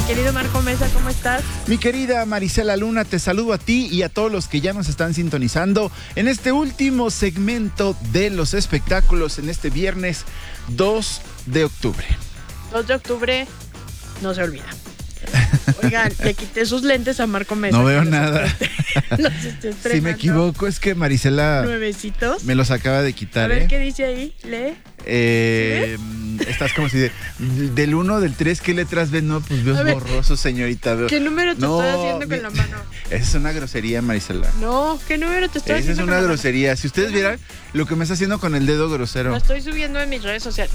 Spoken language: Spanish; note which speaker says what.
Speaker 1: querido Marco Mesa, ¿cómo estás?
Speaker 2: Mi querida Marisela Luna, te saludo a ti y a todos los que ya nos están sintonizando en este último segmento de los espectáculos en este viernes 2 de octubre.
Speaker 1: 2 de octubre, no se olvida. Oigan, le quité sus lentes a Marco Mesa.
Speaker 2: No veo nada.
Speaker 1: Los estoy estrenando.
Speaker 2: Si me equivoco es que Marisela
Speaker 1: Nuevecitos.
Speaker 2: me los acaba de quitar.
Speaker 1: A ver qué dice ahí, lee.
Speaker 2: Estás como si del 1, del 3, ¿qué letras ves? No, pues veo borroso, señorita.
Speaker 1: ¿Qué número te estoy haciendo con la mano?
Speaker 2: Esa es una grosería, Marisela.
Speaker 1: No, ¿qué número te estoy haciendo?
Speaker 2: Esa es una grosería. Si ustedes vieran lo que me está haciendo con el dedo grosero.
Speaker 1: Lo estoy subiendo en mis redes sociales.